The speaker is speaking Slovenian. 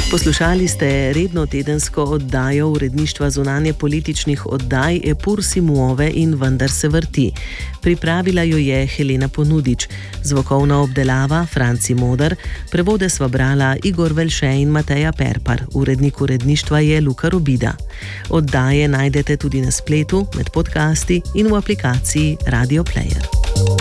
Poslušali ste redno tedensko oddajo uredništva zunanje političnih oddaj Epur si muove in vendar se vrti. Pripravila jo je Helena Ponudič, zvokovna obdelava Franci Moder, prevode sva brala Igor Velše in Mateja Perpar, urednik uredništva je Luka Robida. Oddaje najdete tudi na spletu, med podcasti in v aplikaciji Radio Player.